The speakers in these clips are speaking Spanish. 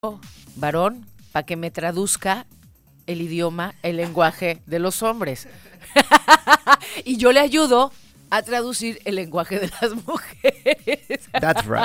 varón para que me traduzca el idioma, el lenguaje de los hombres. Y yo le ayudo a traducir el lenguaje de las mujeres. That's right.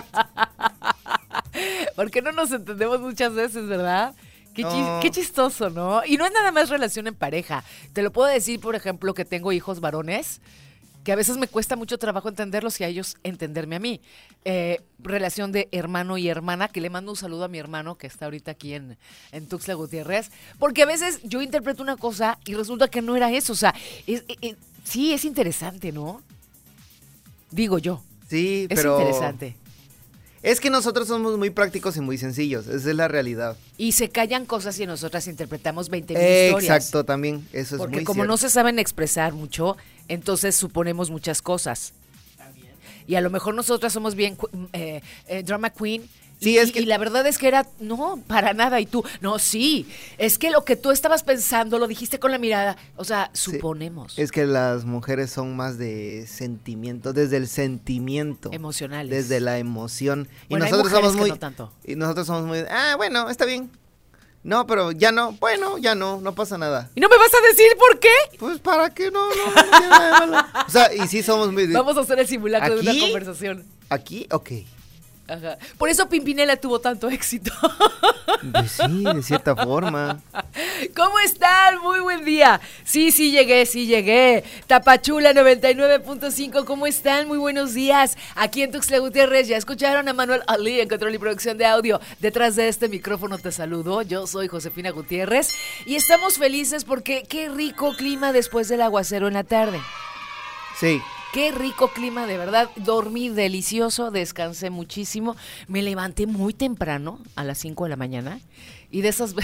Porque no nos entendemos muchas veces, ¿verdad? No. Qué chistoso, ¿no? Y no es nada más relación en pareja. Te lo puedo decir, por ejemplo, que tengo hijos varones, que a veces me cuesta mucho trabajo entenderlos y a ellos entenderme a mí. Relación de hermano y hermana, que le mando un saludo a mi hermano que está ahorita aquí en Tuxtla Gutiérrez, porque a veces yo interpreto una cosa y resulta que no era eso. O sea, sí, es interesante, ¿no? Digo yo. Sí, Es pero interesante. es que nosotros somos muy prácticos y muy sencillos. Esa es la realidad. Y se callan cosas y nosotras interpretamos 20,000 historias. Exacto, también. Eso es Porque muy como cierto. no se saben expresar mucho, entonces suponemos muchas cosas. Y a lo mejor nosotras somos bien drama queen. Sí, es que- y la verdad es que no, para nada. Y tú, no, sí, es que lo que tú estabas pensando lo dijiste con la mirada. O sea, Sí, suponemos. Es que las mujeres son más de sentimiento, desde el sentimiento. Emocionales. Desde la emoción. Y Bueno, hay nosotros mujeres somos que muy. no tanto. Y nosotros somos muy. Bueno, está bien. No, pero ya no. Bueno, ya no pasa nada. ¿Y no me vas a decir por qué? Pues para qué no tiene nada de malo. O sea, y sí somos muy. Vamos a hacer el simulacro de una ¿Aquí? conversación. Aquí, ok. Ajá. Por eso Pimpinela tuvo tanto éxito. Pues sí, de cierta forma. ¿Cómo están? Muy buen día. Sí llegué. Tapachula 99.5, ¿cómo están? Muy buenos días. Aquí en Tuxtla Gutiérrez ya escucharon a Manuel Ali en control y producción de audio. Detrás de este micrófono te saludo. Yo soy Josefina Gutiérrez y estamos felices porque qué rico clima después del aguacero en la tarde. Sí. Qué rico clima, de verdad. Dormí delicioso, descansé muchísimo. Me levanté muy temprano, a las 5 de la mañana. Y de esas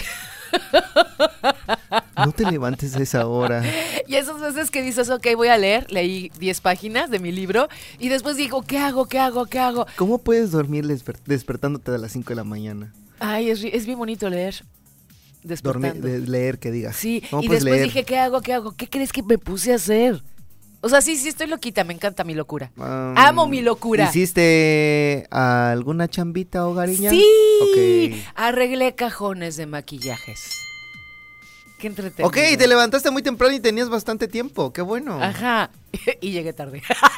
No te levantes a esa hora. y esas veces que dices, ok, voy a leer, leí 10 páginas de mi libro. Y después digo, ¿qué hago? ¿Cómo puedes dormir despertándote a las 5 de la mañana? Ay, es bien bonito leer. Despertando. Leer, que digas. Sí, ¿Cómo y puedes después leer? dije, ¿qué hago? ¿Qué crees que me puse a hacer? O sea, sí, estoy loquita, me encanta mi locura. Amo mi locura. ¿Hiciste alguna chambita hogareña? Sí, Ok. arreglé cajones de maquillajes. Qué entretenido. Ok, te levantaste muy temprano y tenías bastante tiempo. Qué bueno. Ajá, y llegué tarde.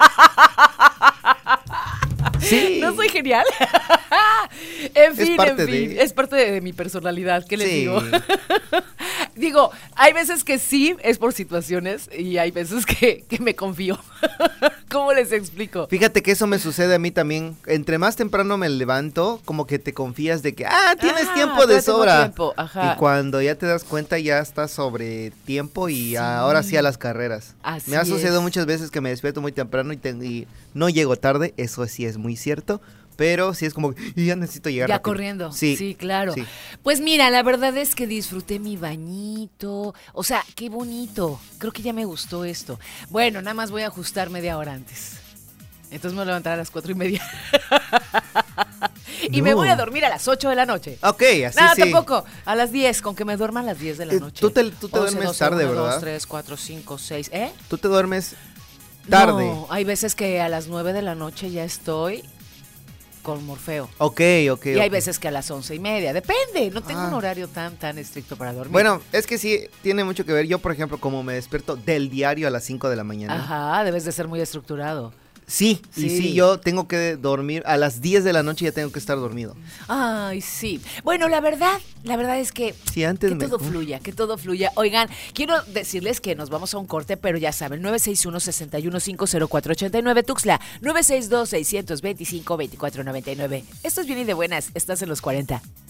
Sí. ¿No soy genial? En fin, parte de- es parte de mi personalidad, ¿qué les Sí. digo? Digo, hay veces que sí, es por situaciones, y hay veces que me confío. ¿Cómo les explico? Fíjate que eso me sucede a mí también. Entre más temprano me levanto, como que te confías de que, tienes tiempo de todavía tengo sobra. tiempo, ajá. Y cuando ya te das cuenta, ya estás sobre tiempo y Sí. ahora sí a las carreras. Así Me ha sucedido es. muchas veces que me despierto muy temprano y no llego tarde, eso sí es muy cierto. Pero sí es como, y ya necesito llegar Ya rápido. corriendo. Sí, claro. sí. Pues mira, la verdad es que disfruté mi bañito. O sea, qué bonito. Creo que ya me gustó esto. Bueno, nada más voy a ajustar media hora antes. Entonces me voy a levantar a las 4:30. Y me No. voy a dormir a las 8 de la noche. Ok, así No, sí. tampoco. A las 10, con que me duerma a las 10 de la noche. Tú te duermes tarde, 1, ¿verdad? 2, 3, 4, 5, 6. ¿Eh? Tú te duermes tarde. No, hay veces que a las 9 de la noche ya estoy con Morfeo. Ok. Y hay veces que a las 11:30. Depende. No tengo Ah. un horario tan estricto para dormir. Bueno, es que sí, tiene mucho que ver. Yo, por ejemplo, como me despierto del diario a las 5 de la mañana. Ajá, debes de ser muy estructurado. Sí, Sí. y sí, yo tengo que dormir a las 10 de la noche, ya tengo que estar dormido. Ay, sí. Bueno, la verdad es que Sí, antes que todo mejor. fluya, que todo fluya. Oigan, quiero decirles que nos vamos a un corte, pero ya saben, 961-61-50489 Tuxtla, 962-625-2499. Esto es bien y de buenas, estás en los 40.